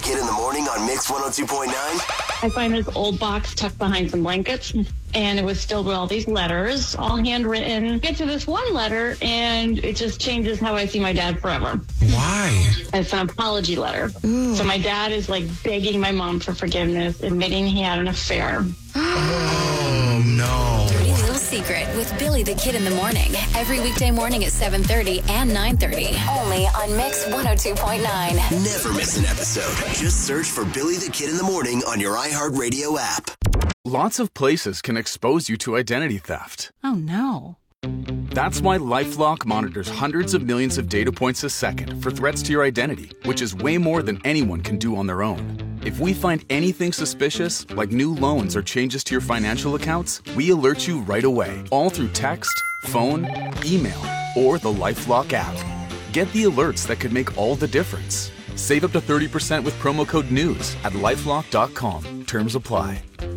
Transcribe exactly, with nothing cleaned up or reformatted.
Kid in the Morning on Mix one oh two point nine. I find this old box tucked behind some blankets, and it was filled with all these letters, all handwritten. Get to this one letter, and it just changes how I see my dad forever. Why? It's an apology letter. Ooh. So my dad is like begging my mom for forgiveness, admitting he had an affair. Oh, no. Dirty Little Secret with Billy the Kid in the Morning. Every weekday morning at seven thirty and nine thirty. Only on Mix one oh two point nine. Never miss an episode. Just search for Billy the Kid in the Morning on your iHeartRadio app. Lots of places can expose you to identity theft. Oh, no. That's why LifeLock monitors hundreds of millions of data points a second for threats to your identity, which is way more than anyone can do on their own. If we find anything suspicious, like new loans or changes to your financial accounts, we alert you right away, all through text, phone, email, or the LifeLock app. Get the alerts that could make all the difference. Save up to thirty percent with promo code NEWS at LifeLock dot com. Terms apply.